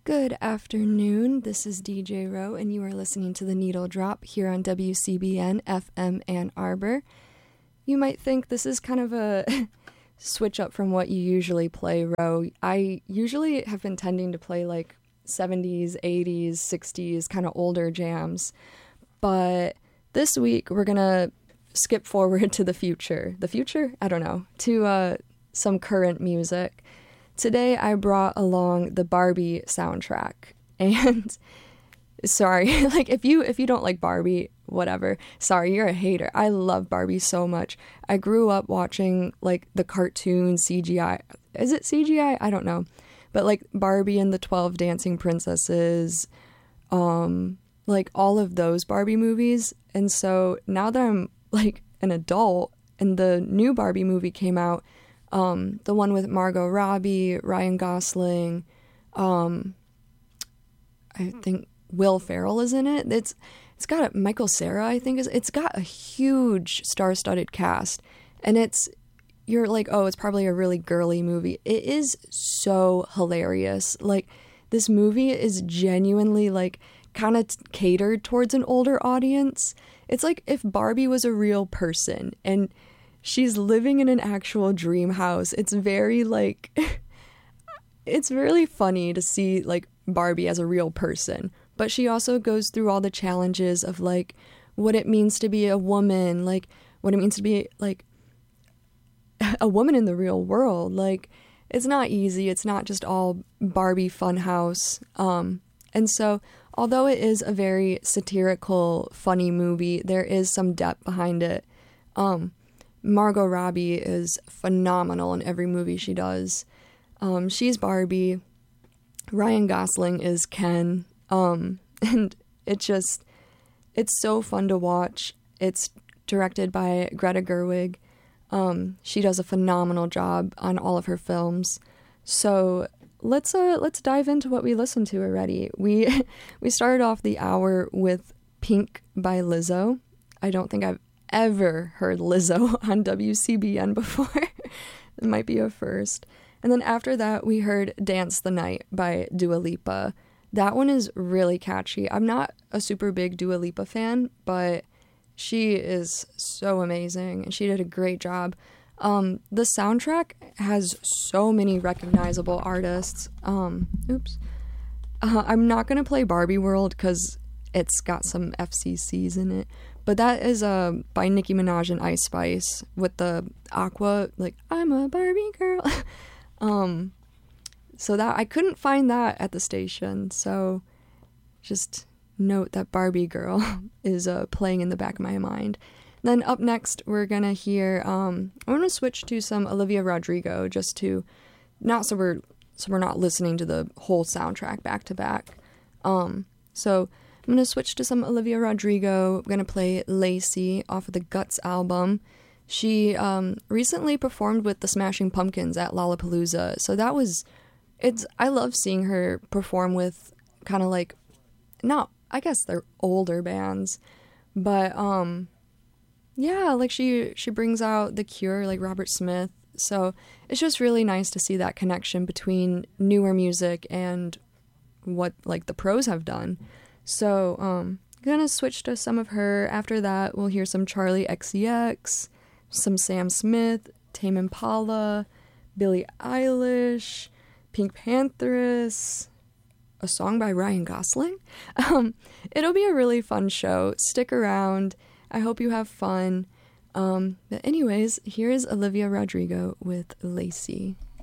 Good afternoon, this is DJ Rowe, and you are listening to The Needle Drop here on WCBN FM Ann Arbor. You might think this is kind of a switch up from what you usually play, Rowe. I usually have been tending to play like 70s, 80s, 60s, kind of older jams, but this week we're gonna skip forward to the future. The future? I don't know. To some current music. Today I brought along the Barbie soundtrack, and sorry, like if you don't like Barbie, whatever, sorry, you're a hater. I love Barbie so much. I grew up watching like the cartoon CGI. Is it CGI? I don't know. But like Barbie and the 12 Dancing Princesses, like all of those Barbie movies. And so now that I'm like an adult and the new Barbie movie came out, the one with Margot Robbie, Ryan Gosling, I think Will Ferrell is in it. It's got Michael Cera, I think it's got a huge star-studded cast, and you're like, oh, it's probably a really girly movie. It is so hilarious. Like, this movie is genuinely like kind of catered towards an older audience. It's like if Barbie was a real person and she's living in an actual dream house. It's very like, it's really funny to see like Barbie as a real person, but she also goes through all the challenges of like what it means to be a woman, like what it means to be like a woman in the real world. Like, it's not easy. It's not just all Barbie funhouse. And so although it is a very satirical, funny movie, there is some depth behind it. Margot Robbie is phenomenal in every movie she does. She's Barbie. Ryan Gosling is Ken. And it's so fun to watch. It's directed by Greta Gerwig. She does a phenomenal job on all of her films. So let's dive into what we listened to already. We started off the hour with Pink by Lizzo. I don't think I've ever heard Lizzo on WCBN before. It might be a first. And then after that, we heard Dance the Night by Dua Lipa. That one is really catchy. I'm not a super big Dua Lipa fan, but she is so amazing, and she did a great job. The soundtrack has so many recognizable artists. I'm not going to play Barbie World because it's got some FCCs in it. But that is by Nicki Minaj and Ice Spice with the Aqua, like, I'm a Barbie girl. So that I couldn't find that at the station. So just note that Barbie Girl is playing in the back of my mind. Then up next, we're going to hear, I'm going to switch to some Olivia Rodrigo just to, so we're not listening to the whole soundtrack back to back. So I'm going to switch to some Olivia Rodrigo. I'm going to play Lacey off of the Guts album. She recently performed with the Smashing Pumpkins at Lollapalooza. So I love seeing her perform with kind of like, I guess they're older bands. But yeah, like she brings out The Cure, like Robert Smith. So it's just really nice to see that connection between newer music and what like the pros have done. So, I'm gonna switch to some of her. After that, we'll hear some Charlie XCX, some Sam Smith, Tame Impala, Billie Eilish, Pink Pantheress, a song by Ryan Gosling. It'll be a really fun show. Stick around. I hope you have fun. But anyways, here is Olivia Rodrigo with Lacey.